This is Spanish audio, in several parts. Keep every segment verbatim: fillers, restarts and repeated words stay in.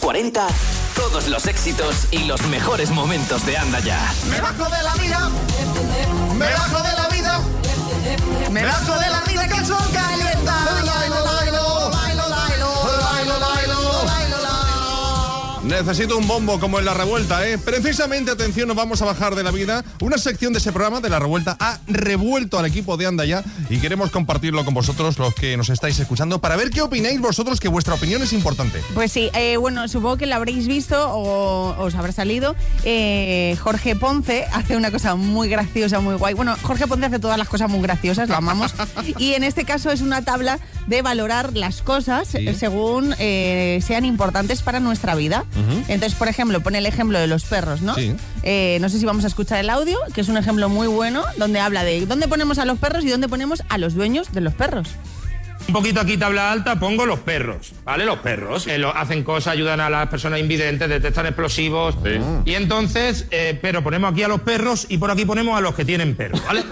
cuarenta, todos los éxitos y los mejores momentos de Anda Ya. Me bajo de la vida, me bajo de la vida, me bajo de la vida que el sol calienta. Lailo, lailo, lailo, lailo, lailo, lailo, lailo. Necesito un bombo como en La Revuelta, ¿eh? Precisamente, atención, nos vamos a bajar de la vida. Una sección de ese programa de La Revuelta ha revuelto al equipo de Anda Ya y queremos compartirlo con vosotros, los que nos estáis escuchando, para ver qué opináis vosotros, que vuestra opinión es importante. Pues sí, eh, bueno, supongo que lo habréis visto o os habrá salido. Eh, Jorge Ponce hace una cosa muy graciosa, muy guay. Bueno, Jorge Ponce hace todas las cosas muy graciosas, lo amamos. Y en este caso es una tabla de valorar las cosas ¿Sí? eh, según eh, sean importantes para nuestra vida. Uh-huh. Entonces, por ejemplo, pone el ejemplo de los perros, ¿no? Sí. Eh, no sé si vamos a escuchar el audio, que es un ejemplo muy bueno, donde habla de dónde ponemos a los perros y dónde ponemos a los dueños de los perros. Un poquito aquí tabla alta pongo los perros, ¿vale? Los perros eh, lo, hacen cosas, ayudan a las personas invidentes, detectan explosivos. Sí. Y entonces, eh, pero ponemos aquí a los perros y por aquí ponemos a los que tienen perros, ¿vale? Es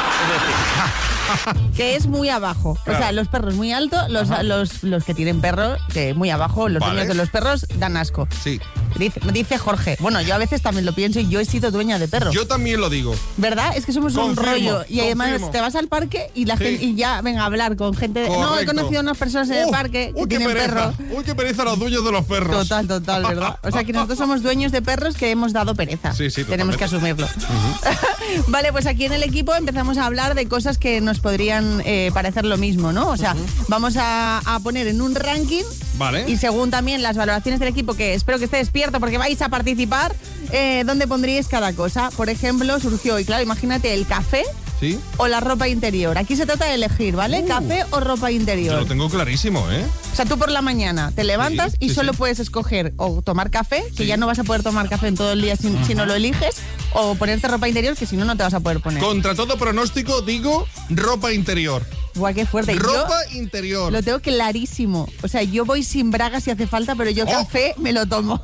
decir... que es muy abajo. Claro. O sea, los perros muy altos, los, los, los que tienen perros, que muy abajo, los vale. dueños de los perros dan asco. Sí. Dice, dice Jorge. Bueno, yo a veces también lo pienso y yo he sido dueña de perros. Yo también lo digo. ¿Verdad? Es que somos confirmo, un rollo. Y además confirmo. Te vas al parque y la sí. gente y ya venga a hablar con gente. De, no, he conocido a unas personas en uh, el parque que uy, tienen perros. Uy, qué pereza los dueños de los perros. Total, total, ¿verdad? O sea que nosotros somos dueños de perros que hemos dado pereza. Sí, sí, tenemos que asumirlo. Uh-huh. Vale, pues aquí en el equipo empezamos a hablar de cosas que nos podrían eh, parecer lo mismo, ¿no? O sea, uh-huh. vamos a, a poner en un ranking. Vale. Y según también las valoraciones del equipo, que espero que esté despierto porque vais a participar, eh, ¿dónde pondríais cada cosa? Por ejemplo, surgió, y claro, imagínate el café. ¿Sí? O la ropa interior. Aquí se trata de elegir, ¿vale? Uh, Café o ropa interior. Yo lo tengo clarísimo, ¿eh? O sea, tú por la mañana te levantas sí, y sí, solo sí. puedes escoger o tomar café, que sí. ya no vas a poder tomar café en todo el día si, uh-huh. si no lo eliges, o ponerte ropa interior, que si no, no te vas a poder poner. Contra todo pronóstico, digo ropa interior. Guau, qué fuerte. Ropa yo interior. Lo tengo clarísimo. O sea, yo voy sin bragas si hace falta, pero yo oh. café me lo tomo.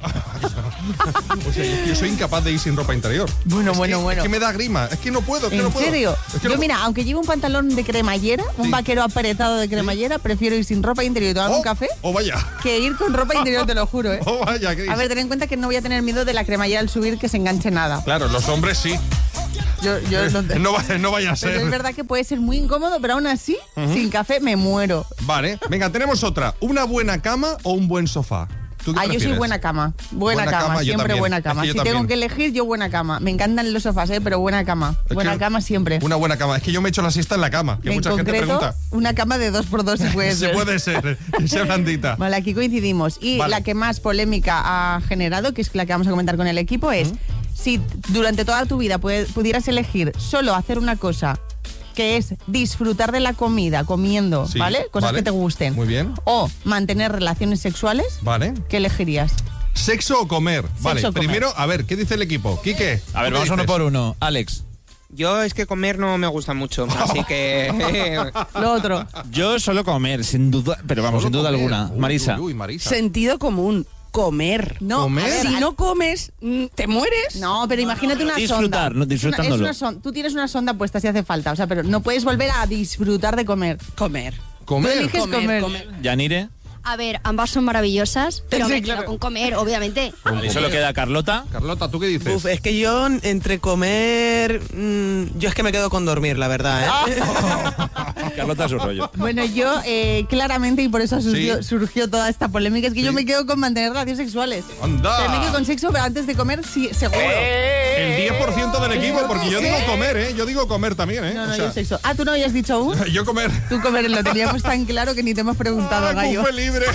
O sea, yo, yo soy incapaz de ir sin ropa interior. Bueno, es bueno, que, bueno. Es que me da grima. Es que no puedo. Es que ¿En no puedo. serio? Es que yo, no... mira, aunque lleve un pantalón de cremallera, un sí. vaquero apretado de cremallera, sí. prefiero ir sin ropa interior y tomar oh, un café. O oh, vaya. Que ir con ropa interior, te lo juro, ¿eh? Oh, vaya, Cris. A ver, ten en cuenta que no voy a tener miedo de la cremallera al subir que se enganche nada. Claro, los hombres sí. Yo, yo no, no, va, no vaya a ser. Pero es verdad que puede ser muy incómodo, pero aún así, uh-huh. sin café me muero. Vale, venga, tenemos otra. ¿Una buena cama o un buen sofá? ¿Tú qué ah, prefieres? yo soy buena cama. Buena, buena cama, cama siempre buena cama. Es que si también. tengo que elegir, yo buena cama. Me encantan los sofás, ¿eh? Pero buena cama. Es buena cama siempre. Una buena cama. Es que yo me echo la siesta en la cama, que en mucha concreto, gente pregunta. Una cama de dos por dos se puede ser. Se puede ser, que sea blandita. Vale, aquí coincidimos. Y vale. la que más polémica ha generado, que es la que vamos a comentar con el equipo, es ¿Mm? si durante toda tu vida pudieras elegir solo hacer una cosa, que es disfrutar de la comida, comiendo, sí, ¿vale? Cosas vale. que te gusten. Muy bien. O mantener relaciones sexuales. Vale. ¿Qué elegirías? ¿Sexo o comer? Sexo vale, o comer. Primero, a ver, ¿qué dice el equipo? Quique. A ver, vamos uno por uno. Alex. Yo es que comer no me gusta mucho, así que... Lo otro. Yo solo comer, sin duda, pero vamos, solo sin duda comer. alguna. Uy, Marisa. Uy, uy, Marisa. Sentido común. Comer. No, ¿Comer? Ver, si no comes, te mueres. No, pero imagínate una disfrutar, sonda. No, disfrutándolo. Es una, es una son, tú tienes una sonda puesta si hace falta, o sea, pero no puedes volver a disfrutar de comer. Comer. Comer. Tú eliges comer, comer. comer. Yanire. A ver, ambas son maravillosas, pero sí, me claro. quedo con comer, obviamente. Vale, y solo queda Carlota. Carlota, ¿tú qué dices? Uf, es que yo entre comer... Mmm, yo es que me quedo con dormir, la verdad, ¿eh? Carlota es su rollo. Bueno, yo eh, claramente, y por eso surgió, ¿Sí? surgió toda esta polémica, es que ¿Sí? yo me quedo con mantener relaciones sexuales. ¡Anda! O sea, me quedo con sexo, pero antes de comer, sí, seguro. El diez por ciento del equipo, porque yo digo comer, ¿eh? Yo digo comer también, ¿eh? No, no, o sea... yo sexo. Ah, ¿tú no habías dicho aún? Yo comer. Tú comer, lo teníamos tan claro que ni te hemos preguntado, ah, gallo. Fue libre.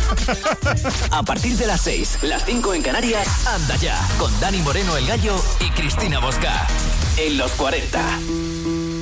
A partir de las seis, las cinco en Canarias, Anda Ya, con Dani Moreno el Gallo y Cristina Bosca. En los cuarenta.